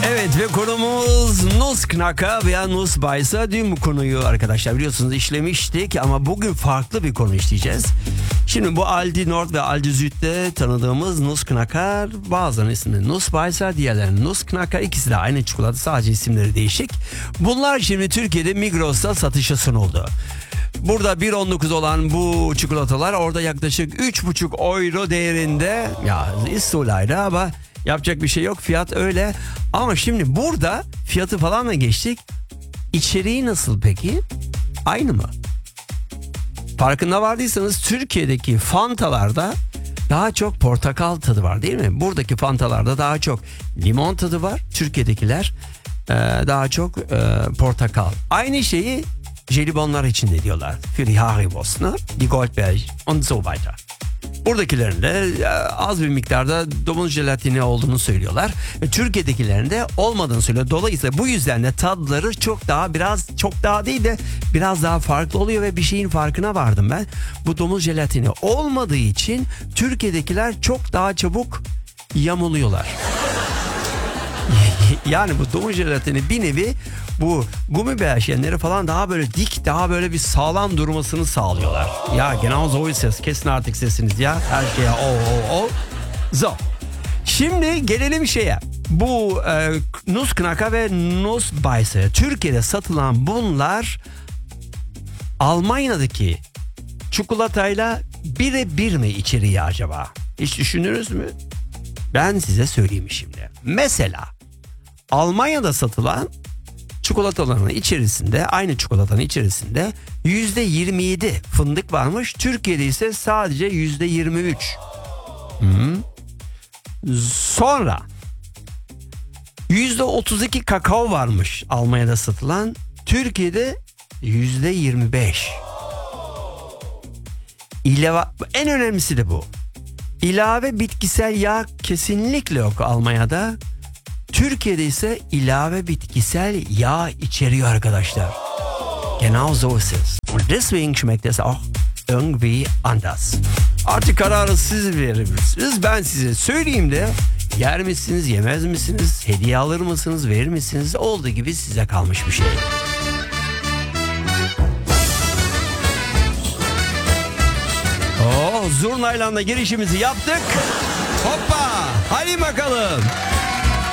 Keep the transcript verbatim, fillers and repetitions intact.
Evet ve konumuz Nussknacker veya Nussbeißer. Dün bu konuyu arkadaşlar biliyorsunuz işlemiştik ama bugün farklı bir konu işleyeceğiz. Şimdi bu Aldi Nord ve Aldi Süd'de tanıdığımız Nussknacker, bazılarının ismi Nussbeißer, diğerlerinin Nussknacker, ikisi de aynı çikolata, sadece isimleri değişik. Bunlar şimdi Türkiye'de Migros'ta satışa sunuldu. Burada bir on dokuz olan bu çikolatalar orada yaklaşık üç buçuk euro değerinde. Ya istolaydı ama yapacak bir şey yok, fiyat öyle. Ama şimdi burada fiyatı falan da geçtik. İçeriği nasıl peki? Aynı mı? Farkında vardıysanız Türkiye'deki Fantalarda daha çok portakal tadı var değil mi? Buradaki Fantalarda daha çok limon tadı var. Türkiye'dekiler e, daha çok e, portakal. Aynı şeyi jelibonlar için de diyorlar. Für die Haribos'na, die Goldberg und so weiter. Buradakilerin de az bir miktarda domuz jelatini olduğunu söylüyorlar. Türkiye'dekilerin de olmadığını söylüyor. Dolayısıyla bu yüzden de tadları çok daha biraz çok daha değil de biraz daha farklı oluyor ve bir şeyin farkına vardım ben. Bu domuz jelatini olmadığı için Türkiye'dekiler çok daha çabuk yamuluyorlar. Yani bu domuz jelatini bir nevi bu Gummibärchenleri falan daha böyle dik, daha böyle bir sağlam durmasını sağlıyorlar. Ya genau so ist es. Kesin artık sesiniz ya. Her şeye o o o. So. Şimdi gelelim şeye. Bu e, Nussknacker ve Nussbeißer. Türkiye'de satılan bunlar Almanya'daki çikolatayla birebir mi içeriği acaba? Hiç düşündünüz mü? Ben size söyleyeyim şimdi. Mesela Almanya'da satılan çikolataların içerisinde, aynı çikolatanın içerisinde yüzde yirmi yedi fındık varmış. Türkiye'de ise sadece yüzde yirmi üç. Hmm. Sonra yüzde otuz iki kakao varmış Almanya'da satılan. Türkiye'de yüzde yirmi beş. İlave, en önemlisi de bu. İlave bitkisel yağ kesinlikle yok Almanya'da. Türkiye'de ise ilave bitkisel yağ içeriyor arkadaşlar. Genau so ist es. Und deswegen schmeckt es auch irgendwie anders. Artık kararı siz verirsiniz. Ben size söyleyeyim de yer misiniz, yemez misiniz, hediye alır mısınız, verir misiniz? Olduğu gibi size kalmış bir şey. Oh, zurnayla da girişimizi yaptık. Hoppa! Hadi bakalım.